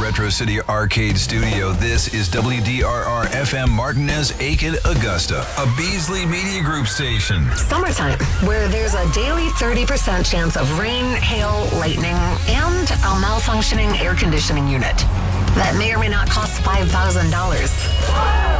Retro City Arcade Studio, this is WDRR FM Martinez, Aiken, Augusta, a Beasley Media Group station. Summertime, where there's a daily 30% chance of rain, hail, lightning, and a malfunctioning air conditioning unit that may or may not cost $5,000.